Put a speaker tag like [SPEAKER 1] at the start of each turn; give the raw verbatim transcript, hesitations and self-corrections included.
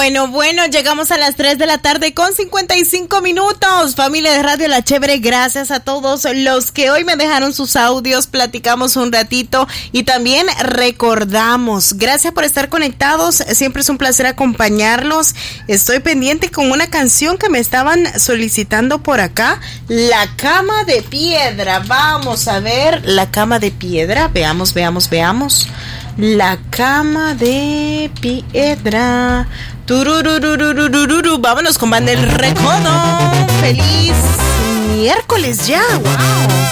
[SPEAKER 1] Bueno, bueno, llegamos a las tres de la tarde con cincuenta y cinco minutos. Familia de Radio La Chévere, gracias a todos los que hoy me dejaron sus audios, platicamos un ratito y también recordamos. Gracias por estar conectados, siempre es un placer acompañarlos. Estoy pendiente con una canción que me estaban solicitando por acá, La Cama de Piedra. Vamos a ver, La Cama de Piedra, veamos, veamos, veamos. La Cama de Piedra. Turururururururu. Vámonos con Banda El Recodo. Feliz miércoles ya. Wow.